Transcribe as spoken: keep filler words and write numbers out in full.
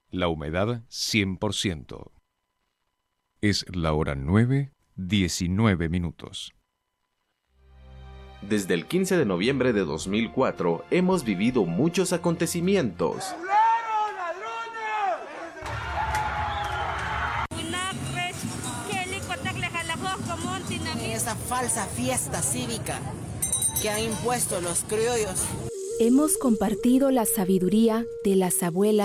La humedad cien por ciento. Es la hora nueve, diecinueve minutos. Desde el quince de noviembre de dos mil cuatro hemos vivido muchos acontecimientos. Esa falsa fiesta cívica que han impuesto los criollos. Hemos compartido la sabiduría de las abuelas